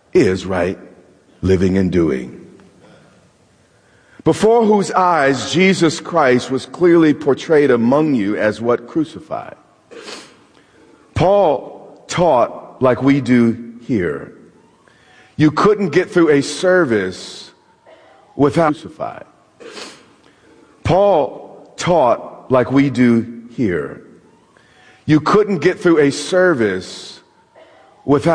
is right living and doing. Before whose eyes Jesus Christ was clearly portrayed among you as what? Crucified. Paul taught like we do here. You couldn't get through a service without crucified. Paul taught like we do here. You couldn't get through a service without